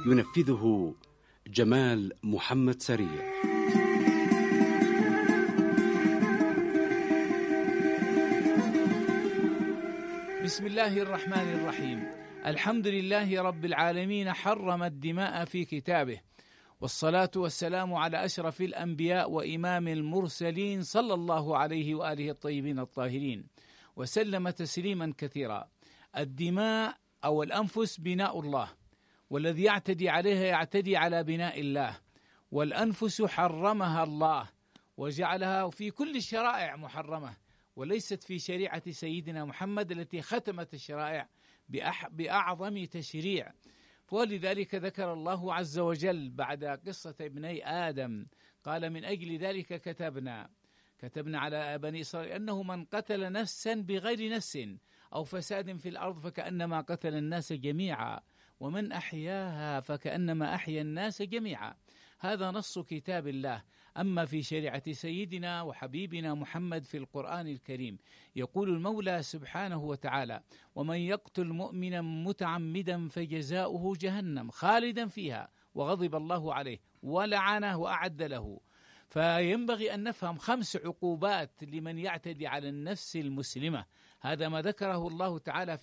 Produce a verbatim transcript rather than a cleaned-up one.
ينفذه جمال محمد سريع. بسم الله الرحمن الرحيم. الحمد لله رب العالمين، حرم الدماء في كتابه، والصلاة والسلام على أشرف الأنبياء وإمام المرسلين صلى الله عليه وآله الطيبين الطاهرين وسلم تسليما كثيرا. الدماء أو الأنفس بناء الله، والذي يعتدي عليها يعتدي على بناء الله، والأنفس حرمها الله وجعلها في كل الشرائع محرمة، وليست في شريعة سيدنا محمد التي ختمت الشرائع بأعظم تشريع. ولذلك ذكر الله عز وجل بعد قصة ابني آدم قال: من أجل ذلك كتبنا كتبنا على بني إسرائيل أنه من قتل نفسا بغير نفس أو فساد في الأرض فكأنما قتل الناس جميعا، ومن أحياها فكأنما أحيا الناس جميعا. هذا نص كتاب الله. أما في شريعة سيدنا وحبيبنا محمد في القرآن الكريم يقول المولى سبحانه وتعالى: ومن يقتل مؤمنا متعمدا فجزاؤه جهنم خالدا فيها وغضب الله عليه ولعنه وأعد له. فينبغي أن نفهم خمس عقوبات لمن يعتدي على النفس المسلمة. هذا ما ذكره الله تعالى